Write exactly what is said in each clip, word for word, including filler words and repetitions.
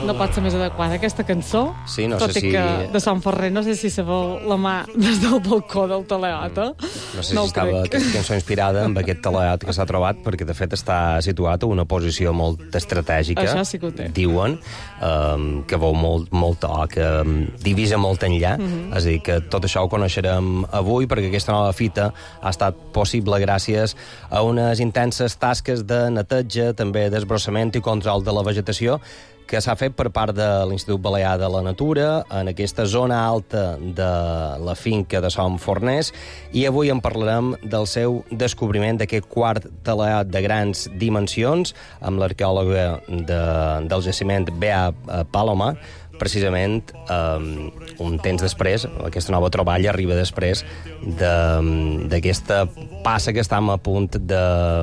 no pot ser més adequada aquesta cançó. Sí, no tot sé i si... que de Sant Ferrer no sé si sabeu la mà des del balcó del Teleota. No sé no si estava crec. aquesta cançó inspirada en aquest Teleot que s'ha trobat, perquè de fet està situat a una posició molt estratègica. Això sí que ho té. Diuen, um, que veu molt, molt to, que um, divisa molt enllà. Mm-hmm. És a dir, que tot això ho coneixerem avui, perquè aquesta nova fita ha estat possible gràcies a unes intenses tasques de neteja, també d'esbrossament i control de la vegetació, que s'ha fet per part de l'Institut Balear de la Natura en aquesta zona alta de la finca de Son Forners, i avui en parlarem del seu descobriment d'aquest quart Teleot de grans dimensions amb l'arqueòloga de, del jaciment Bea Paloma. Precisament um, un temps després, aquesta nova troballa arriba després d'aquesta passa que estem a punt de...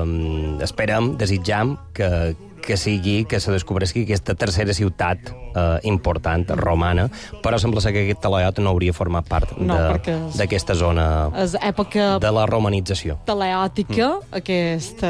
esperem, desitjam que, que sigui, que se descobresqui aquesta tercera ciutat eh, important, romana, però sembla ser que aquest Teleot no hauria format part no, d'aquesta zona és època de la romanització. Teleòtica, mm. aquest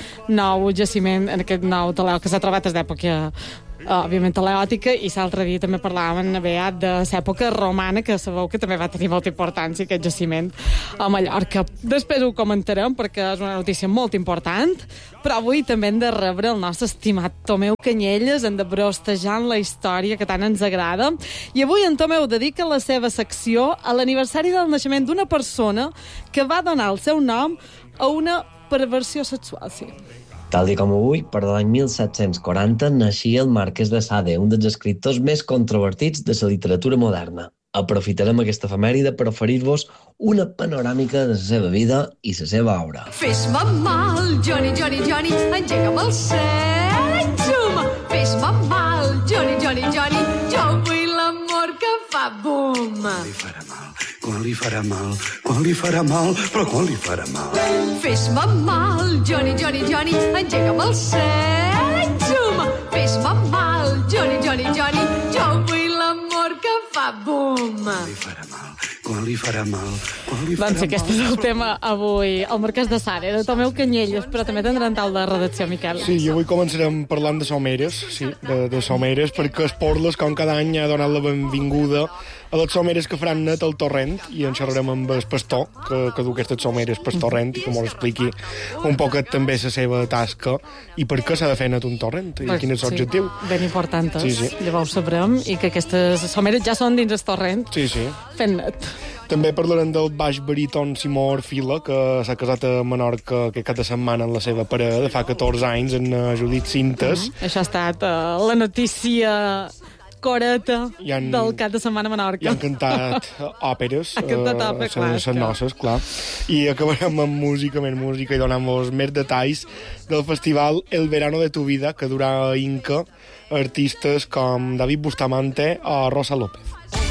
nou jaciment, en aquest nou Teleot que s'ha trobat és d'època Uh, òbviament teleòtica, i l'altre dia també parlàvem aviat de l'època romana, que sabeu que també va tenir molta importància aquest jaciment a Mallorca. Després ho comentarem perquè és una notícia molt important, però avui també hem de rebre el nostre estimat Tomeu Canyelles, hem de brostejant la història que tant ens agrada, i avui en Tomeu dedica la seva secció a l'aniversari del naixement d'una persona que va donar el seu nom a una perversió sexual, sí. Tal com avui, per l'any mil set-cents quaranta, naixia el Marquès de Sade, un dels escriptors més controvertits de la literatura moderna. Aprofitarem aquesta efemèride per oferir-vos una panoràmica de la seva vida i la seva obra. Fes-me mal, Johnny, Johnny, Johnny, engega'm el set, zoom! Fes-me mal, Johnny, Johnny, Johnny, jo vull l'amor que fa boom! Quan li farà mal, quan li farà mal, quan li farà mal, però quan li farà mal. Fes-me mal, Johnny, Johnny, Johnny, engega'm el set, zoom! Fes-me mal, Johnny, Johnny, Johnny, jo vull l'amor que fa boom! Quan li farà mal, quan li farà mal, quan li farà Doncs aquest és el tema avui, el Marquès de Sade, de Tomeu Canyelles, però també tindran tal de redacció, Miquel. Sí, i avui començarem parlant de someres, sí, de, de someres, perquè Esporles, com cada any, ha donat la benvinguda a les someres que faran net al torrent, i en xerrarem amb el pastor, que, que du aquestes someres pel torrent, i que ens expliqui un poquet també la seva tasca, i per què s'ha de fer net un torrent, i quin és l'objectiu. Sí, ben importantes. Sí, sí. Llavors sabrem, i que aquestes someres ja són dins el torrent, sí, sí. fent net. També parlarem del baix baríton Simó Orfila, que s'ha casat a Menorca aquest cap de setmana en la seva parella, de fa catorze anys, en Judit Cintes. Mm-hmm. Això ha estat uh, la notícia coreta han, del cap de setmana a Menorca. I han cantat òperes. Han cantat òperes, clar. Les noces, clar. I acabarem amb música, més música, i donem-vos més detalls del festival El Verano de tu Vida, que durà a Inca artistes com David Bustamante o Rosa López.